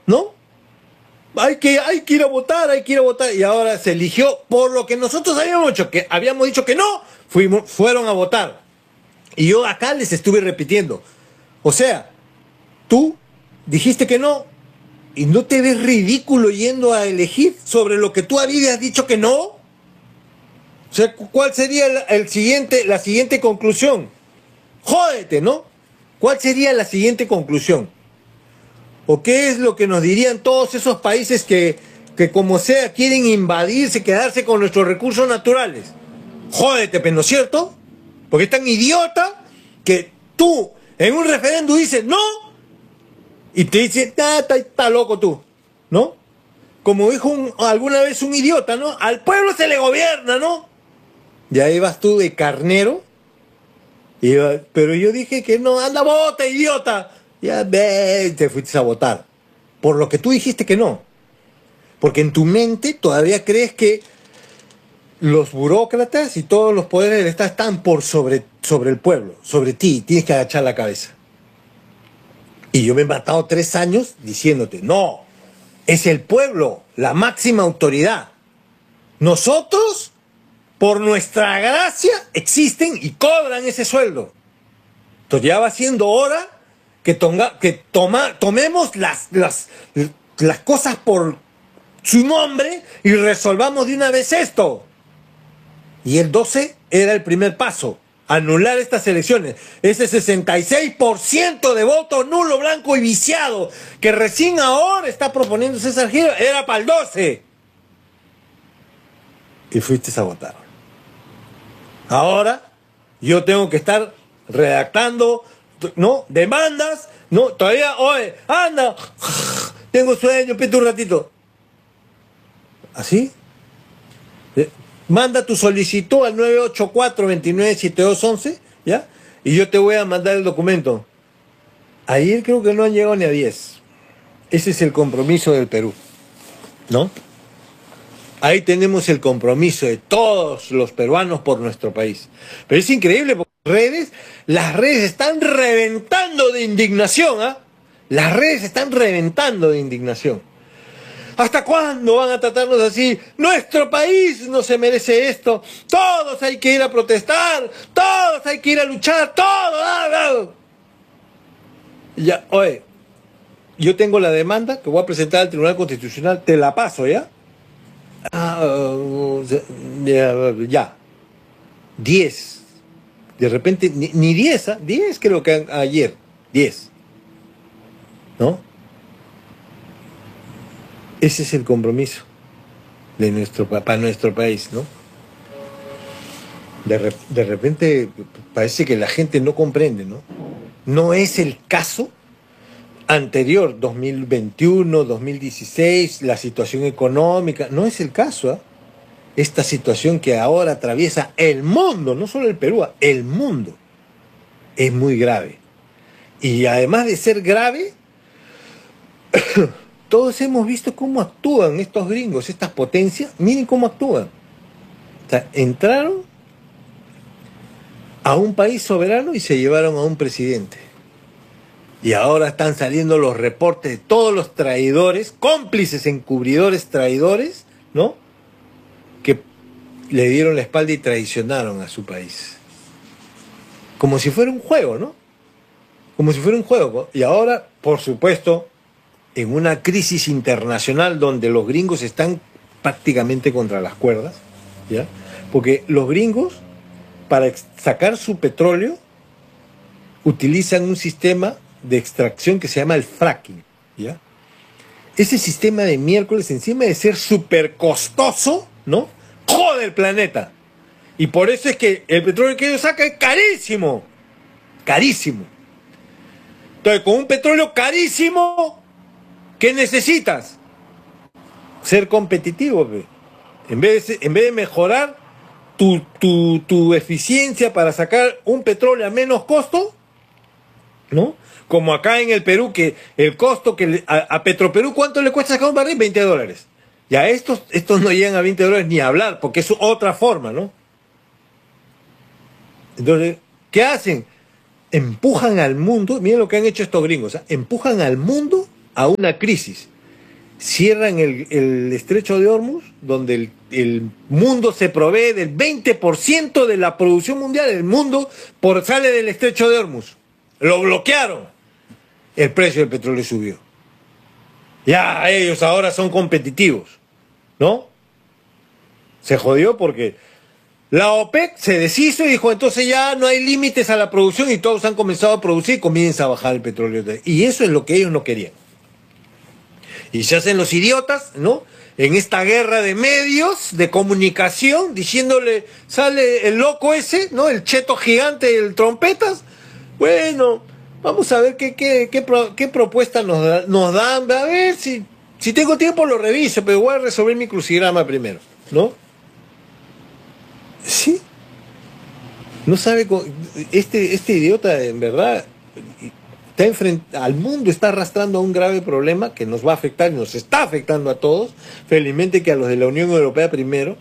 ¿no? Hay que ir a votar, hay que ir a votar. Y ahora se eligió por lo que nosotros habíamos dicho que no, fueron a votar. Y yo acá les estuve repitiendo. O sea, tú dijiste que no, y no te ves ridículo yendo a elegir sobre lo que tú habías dicho que no. O sea, ¿cuál sería la siguiente conclusión? Jódete, ¿no? ¿Cuál sería la siguiente conclusión? ¿O qué es lo que nos dirían todos esos países que como sea quieren invadirse, quedarse con nuestros recursos naturales? Jódete, pero ¿no es cierto? Porque es tan idiota que tú en un referéndum dices no y te dicen, está loco tú, ¿no? Como dijo alguna vez un idiota, ¿no? Al pueblo se le gobierna, ¿no? Y ahí vas tú de carnero. Pero yo dije que no, anda, vota, idiota. Ya ve, te fuiste a votar. Por lo que tú dijiste que no. Porque en tu mente todavía crees que los burócratas y todos los poderes del Estado están por sobre el pueblo, sobre ti. Tienes que agachar la cabeza. Y yo me he matado 3 años diciéndote, no, es el pueblo la máxima autoridad. Nosotros, por nuestra gracia, existen y cobran ese sueldo. Entonces ya va siendo hora que tomemos las cosas por su nombre y resolvamos de una vez esto. Y el 12 era el primer paso, anular estas elecciones. Ese 66% de voto nulo, blanco y viciado que recién ahora está proponiendo César Gil era para el 12. Y fuiste a votar. Ahora yo tengo que estar redactando, ¿no? Demandas, ¿no? Todavía, oye, anda, tengo sueño, pete un ratito. ¿Así? Manda tu solicitud al 984-297211, ¿ya? Y yo te voy a mandar el documento. Ayer creo que no han llegado ni a 10. Ese es el compromiso del Perú, ¿no? Ahí tenemos el compromiso de todos los peruanos por nuestro país. Pero es increíble porque las redes están reventando de indignación, ¿ah? Las redes están reventando de indignación. ¿Hasta cuándo van a tratarnos así? Nuestro país no se merece esto. Todos hay que ir a protestar. Todos hay que ir a luchar. Todos. Ya, oye, yo tengo la demanda que voy a presentar al Tribunal Constitucional. Te la paso, ¿ya? Ya. 10. De repente, ni 10, ¿ah? 10 creo que ayer. 10. ¿No? Ese es el compromiso de para nuestro país, ¿no? De repente parece que la gente no comprende, ¿no? No es el caso anterior, 2021, 2016, la situación económica, no es el caso, ¿eh? Esta situación que ahora atraviesa el mundo, no solo el Perú, el mundo, es muy grave. Y además de ser grave, todos hemos visto cómo actúan estos gringos, estas potencias. Miren cómo actúan. O sea, entraron a un país soberano y se llevaron a un presidente. Y ahora están saliendo los reportes de todos los traidores, cómplices, encubridores, traidores, ¿no? Que le dieron la espalda y traicionaron a su país. Como si fuera un juego, ¿no? Como si fuera un juego. Y ahora, por supuesto, en una crisis internacional donde los gringos están prácticamente contra las cuerdas, ¿ya? Porque los gringos, para sacar su petróleo, utilizan un sistema de extracción que se llama el fracking, ¿ya? Ese sistema de miércoles, encima de ser súper costoso, ¿no? ¡Jode el planeta! Y por eso es que el petróleo que ellos sacan es carísimo. Carísimo. Entonces, con un petróleo carísimo, ¿qué necesitas? Ser competitivo, pe. En vez de mejorar tu eficiencia para sacar un petróleo a menos costo, ¿no? Como acá en el Perú, que el costo que a Petroperú, ¿cuánto le cuesta sacar un barril? $20. Ya estos no llegan a $20 ni a hablar, porque es otra forma, ¿no? Entonces, ¿qué hacen? Empujan al mundo, miren lo que han hecho estos gringos, ¿eh? Empujan al mundo a una crisis. cierran el estrecho de Hormuz, donde el mundo se provee del 20% de la producción mundial del mundo sale del estrecho de Hormuz. Lo bloquearon. El precio del petróleo subió. Ya ellos ahora son competitivos, ¿no? Se jodió porque la OPEC se deshizo y dijo, entonces ya no hay límites a la producción y todos han comenzado a producir y comienza a bajar el petróleo. Y eso es lo que ellos no querían. Y se hacen los idiotas, ¿no? En esta guerra de medios, de comunicación, diciéndole, sale el loco ese, ¿no? El cheto gigante del trompetas. Bueno, vamos a ver qué propuesta nos dan. A ver, si tengo tiempo lo reviso, pero voy a resolver mi crucigrama primero, ¿no? Sí. No sabe, este idiota, en verdad, al mundo está arrastrando a un grave problema que nos va a afectar y nos está afectando a todos, felizmente que a los de la Unión Europea primero,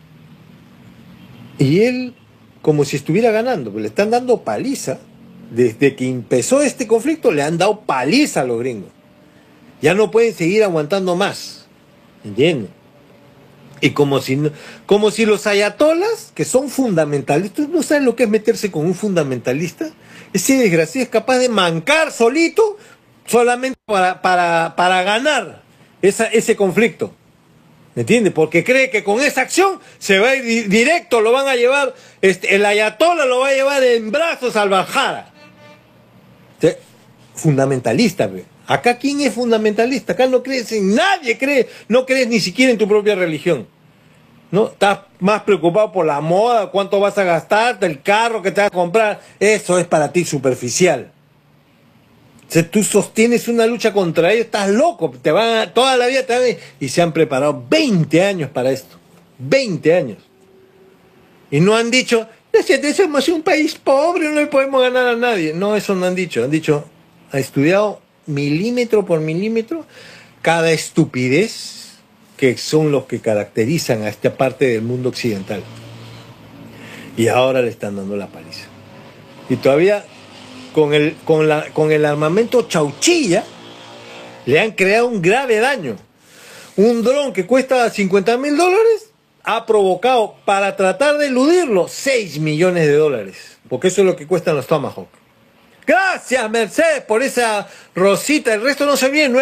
y él como si estuviera ganando, le están dando paliza, desde que empezó este conflicto le han dado paliza a los gringos, ya no pueden seguir aguantando más, ¿entiendes? Y como si los ayatolas, que son fundamentalistas, ¿no saben lo que es meterse con un fundamentalista? Ese desgraciado es capaz de mancar solito solamente para ganar ese conflicto. ¿Me entiendes? Porque cree que con esa acción se va a ir directo, lo van a llevar, el ayatola lo va a llevar en brazos al Valhalla. Fundamentalista, ¿ve? Acá, ¿quién es fundamentalista? Acá no crees en nadie, no crees ni siquiera en tu propia religión, ¿no? Estás más preocupado por la moda, cuánto vas a gastar, el carro que te vas a comprar. Eso es para ti superficial. Si tú sostienes una lucha contra ellos, estás loco. Toda la vida y se han preparado 20 años para esto. 20 años. Y no han dicho, somos un país pobre, no le podemos ganar a nadie. No, eso no han dicho. Han dicho, ha estudiado milímetro por milímetro cada estupidez que son los que caracterizan a esta parte del mundo occidental. Y ahora le están dando la paliza. Y todavía con el armamento chauchilla le han creado un grave daño. Un dron que cuesta $50.000 ha provocado, para tratar de eludirlo, $6 millones. Porque eso es lo que cuestan los Tomahawk. Gracias, Mercedes, por esa rosita. El resto no se viene.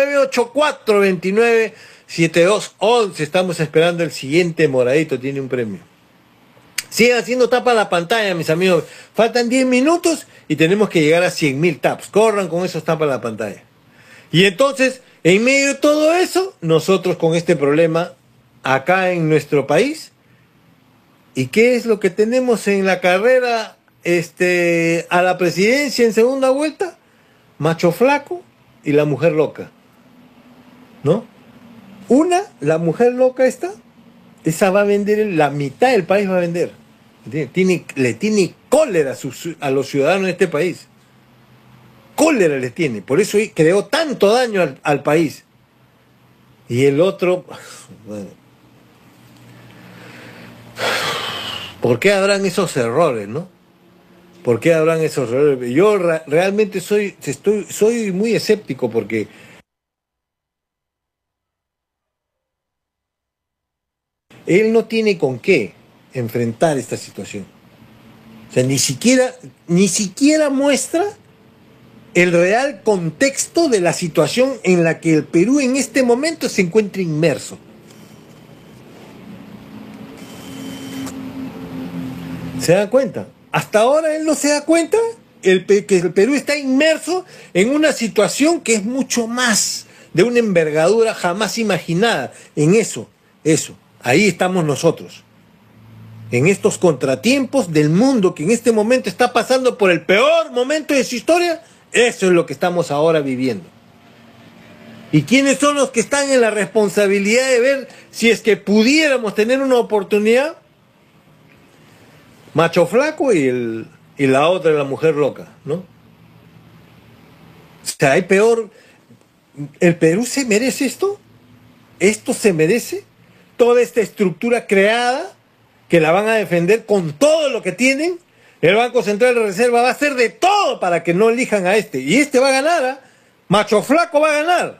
984-29-7211. Estamos esperando el siguiente moradito. Tiene un premio. Sigan haciendo tapa a la pantalla, mis amigos. Faltan 10 minutos y tenemos que llegar a 100.000 taps. Corran con esos tapas a la pantalla. Y entonces, en medio de todo eso, nosotros con este problema acá en nuestro país. ¿Y qué es lo que tenemos en la carrera a la presidencia en segunda vuelta? Macho flaco y la mujer loca, ¿no? La mujer loca esa va a vender, la mitad del país va a vender. Le tiene cólera a los ciudadanos de este país. Cólera les tiene. Por eso creó tanto daño al país. Y el otro, bueno, ¿por qué habrán esos errores, no? ¿Por qué habrán esos errores? Yo realmente soy muy escéptico porque él no tiene con qué enfrentar esta situación. O sea, ni siquiera muestra el real contexto de la situación en la que el Perú en este momento se encuentra inmerso. ¿Se dan cuenta? Hasta ahora él no se da cuenta que el Perú está inmerso en una situación que es mucho más, de una envergadura jamás imaginada. En eso. Ahí estamos nosotros. En estos contratiempos del mundo que en este momento está pasando por el peor momento de su historia, eso es lo que estamos ahora viviendo. ¿Y quiénes son los que están en la responsabilidad de ver si es que pudiéramos tener una oportunidad? Macho flaco y la otra, la mujer loca, ¿no? O sea, hay peor. ¿El Perú se merece esto? ¿Esto se merece? Toda esta estructura creada, que la van a defender con todo lo que tienen. El Banco Central de Reserva va a hacer de todo para que no elijan a este. Y este va a ganar, ¿eh? Macho flaco va a ganar.